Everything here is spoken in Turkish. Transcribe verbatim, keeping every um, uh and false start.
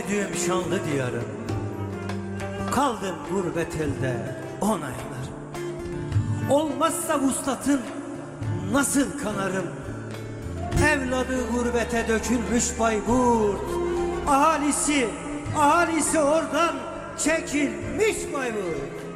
büyüdüğüm şanlı diyarım. Kaldım gurbet elde on aylar. Olmazsa vuslatın nasıl kanarım? Evladı gurbete dökülmüş Bayburt. Ahalisi, ahalisi oradan çekilmiş Bayburt.